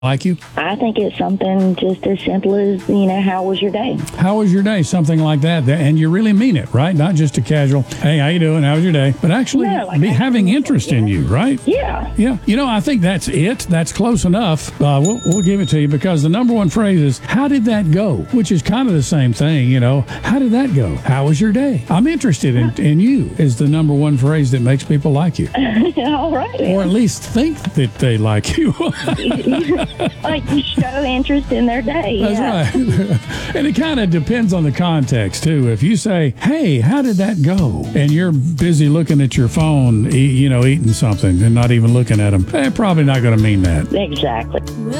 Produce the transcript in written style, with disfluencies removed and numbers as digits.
like you? I think it's something just as simple as, how was your day? How was your day? Something like that. And you really mean it, right? Not just a casual, hey, how you doing? How was your day? But actually having interest in you, right? Yeah. Yeah. I think that's it. That's close enough. We'll give it to you because the number one phrase is, how did that go? Which is kind of the same thing, How did that go? How was your day? I'm interested in you is the number one phrase that makes people like you. All right. Or at least think that they like you. Like you show interest in their day. That's right. And it kind of depends on the context, too. If you say, hey, how did that go? And you're busy looking at your phone, eating something and not even looking at them, they're probably not going to mean that. Exactly.